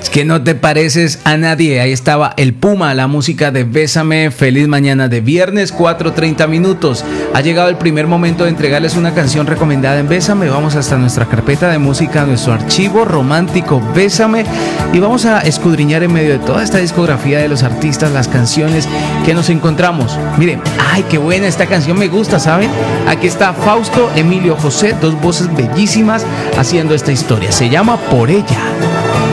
que no te pareces a nadie. Ahí estaba El Puma, la música de Bésame. Feliz mañana de viernes, 4:30 minutos. Ha llegado el primer momento de entregarles una canción recomendada en Bésame. Vamos hasta nuestra carpeta de música, nuestro archivo romántico Bésame, y vamos a escudriñar en medio de toda esta discografía de los artistas las canciones que nos encontramos. Miren, ay, qué buena esta canción, me gusta, ¿saben? Aquí está Fausto, Emilio José, dos voces bellísimas haciendo esta historia. Se llama Por Ella.